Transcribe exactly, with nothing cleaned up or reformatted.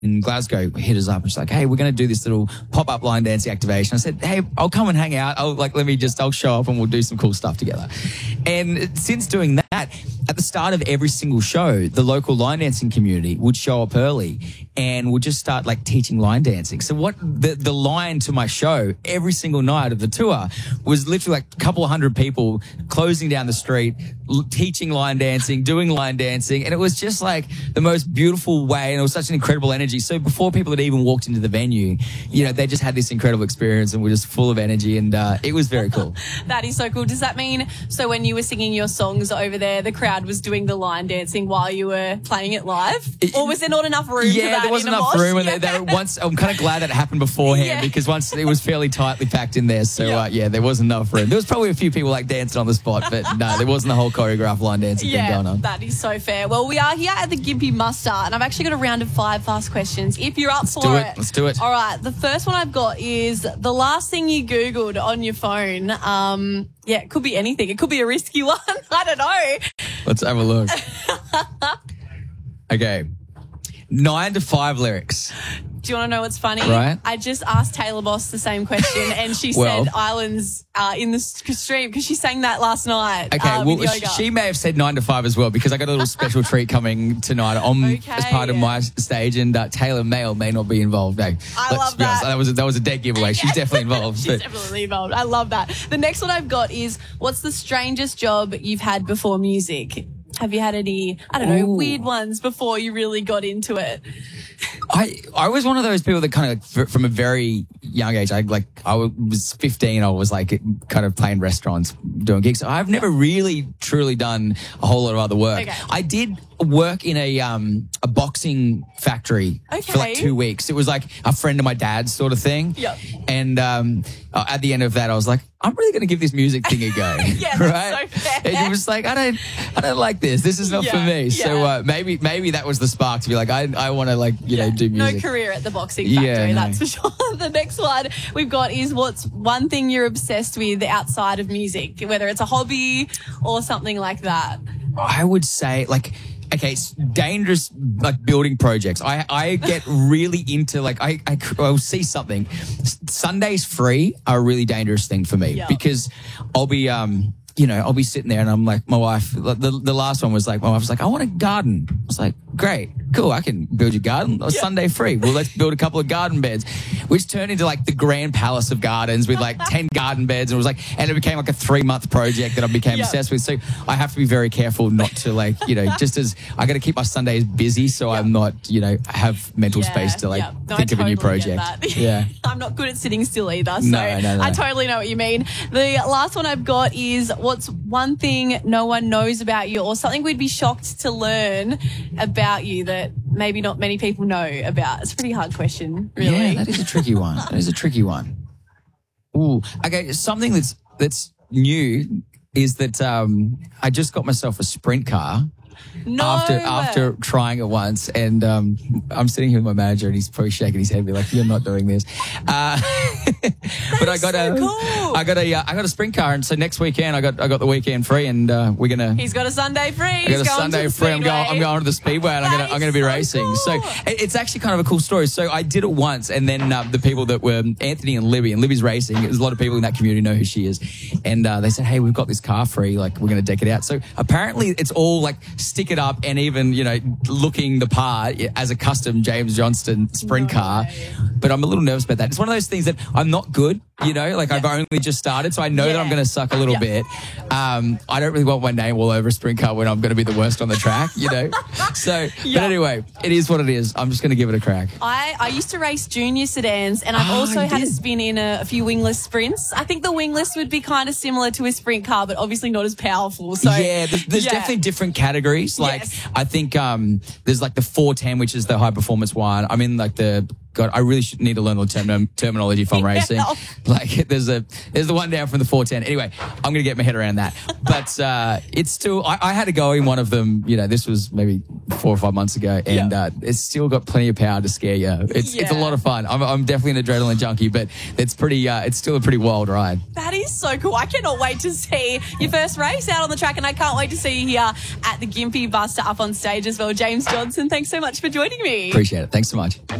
in Glasgow hit us up and she's like, hey, we're going to do this little pop-up line dancing activation. I said, hey, I'll come and hang out. I'll like, let me just, I'll show up and we'll do some cool stuff together. And since doing that, at the start of every single show, the local line dancing community would show up early and would just start like teaching line dancing. So what the, the line to my show every single night of the tour was literally like a couple of hundred people closing down the street, l- teaching line dancing, doing line dancing. And it was just like the most beautiful way. And it was such an incredible energy. So before people had even walked into the venue, you know, they just had this incredible experience and were just full of energy. And uh, it was very cool. That is so cool. Does that mean, so when you were singing your songs over there, the crowd was doing the line dancing while you were playing it live? It, or was there not enough room yeah, for that? There wasn't enough room. And they, they were once, I'm kind of glad that it happened beforehand yeah. because once it was fairly tightly packed in there. So, yeah. Uh, yeah, there wasn't enough room. There was probably a few people like dancing on the spot, but no, there wasn't the whole choreographed line dancing yeah, thing going on. That is so fair. Well, we are here at the Gympie Muster, and I've actually got a round of five fast questions. If you're up Let's for do it. it. Let's do it. All right. The first one I've got is the last thing you Googled on your phone. Um, yeah, it could be anything. It could be a risky one. I don't know. Let's have a look. Okay. Nine to five lyrics. Do you want to know what's funny? Right. I just asked Taylor Boss the same question, and she well, said Islands uh, in the stream because she sang that last night. Okay, uh, well, she may have said nine to five as well because I got a little special treat coming tonight on okay. as part of my stage, and uh, Taylor may or may not be involved. Hey, I let's love be that. honest, that was a, that was a dead giveaway. She's definitely involved. She's but. definitely involved. I love that. The next one I've got is, what's the strangest job you've had before music? Have you had any, I don't know, Ooh. weird ones before you really got into it? I I was one of those people that kind of like, from a very young age, I like I was fifteen, I was like kind of playing restaurants, doing gigs. So I've never really truly done a whole lot of other work. Okay. I did work in a um a boxing factory okay. for like two weeks. It was like a friend of my dad's sort of thing. Yep. And um uh, at the end of that, I was like, I'm really going to give this music thing a go. yeah, right? that's so fair. And it was like, I don't, I don't like this. This is not yeah, for me. yeah. So uh, maybe, maybe that was the spark to be like, I, I want to like, you yeah. know, do music. No career at the boxing factory, yeah, no. that's for sure. The next one we've got is, what's one thing you're obsessed with outside of music, whether it's a hobby or something like that? I would say like, okay, it's dangerous, like building projects. I, I get really into like, I, I, I'll see something. Sundays free are a really dangerous thing for me yep. because I'll be, um, you know, I'll be sitting there and I'm like, my wife, the, the last one was like, my wife was like, I want a garden. I was like, great, cool, I can build your garden. Yep. Sunday free. Well, let's build a couple of garden beds, which turned into like the grand palace of gardens with like ten garden beds. And it was like, and it became like a three month project that I became yep. obsessed with. So I have to be very careful not to like, you know, just as I got to keep my Sundays busy so yep. I'm not, you know, have mental yeah, space to like yep. no, think I of totally a new project. Yeah. I'm not good at sitting still either. So no, no, no. I totally know what you mean. The last one I've got is, what's one thing no one knows about you, or something we'd be shocked to learn about you that maybe not many people know about? It's a pretty hard question, really. Yeah, that is a tricky one. That is a tricky one. Ooh, okay. Something that's that's new is that um, I just got myself a sprint car. No. After after trying it once, and um, I'm sitting here with my manager, and he's probably shaking his head, be like, "You're not doing this." Uh, but I got so a, cool. I got a, uh, I got a sprint car, and so next weekend I got I got the weekend free, and uh, we're gonna. He's got a Sunday free. I got a Sunday free. I'm going. I'm going to the speedway, and I'm gonna I'm gonna be so racing. Cool. So it's actually kind of a cool story. So I did it once, and then uh, the people that were Anthony and Libby, and Libby's racing. There's a lot of people in that community know who she is, and uh, they said, "Hey, we've got this car free. Like, we're gonna deck it out." So apparently, it's all like stick it up, and even, you know, looking the part as a custom James Johnston sprint no car. Way. But I'm a little nervous about that. It's one of those things that I'm not good, you know, like yeah. I've only just started, so I know yeah. that I'm going to suck a little yeah. bit. Um, I don't really want my name all over a sprint car when I'm going to be the worst on the track, you know. So, yeah. but anyway, it is what it is. I'm just going to give it a crack. I, I used to race junior sedans, and I've oh, also had did. a spin in a, a few wingless sprints. I think the wingless would be kind of similar to a sprint car, but obviously not as powerful. So yeah, there's, there's yeah. definitely different categories. Like yes. I think um, there's like the four ten, which is the high performance one. I'm in like the God, I really should need to learn the term- terminology if I'm Yeah. racing. Like, there's a there's the one down from the four ten. Anyway, I'm going to get my head around that. But uh, it's still, I, I had to go in one of them, you know, this was maybe four or five months ago, and Yeah. uh, it's still got plenty of power to scare you. It's it's a Yeah. lot of fun. I'm, I'm definitely an adrenaline junkie, but it's pretty, uh, it's still a pretty wild ride. That is so cool. I cannot wait to see your first race out on the track, and I can't wait to see you here at the Gympie Buster up on stage as well. James Johnson, thanks so much for joining me. Appreciate it. Thanks so much.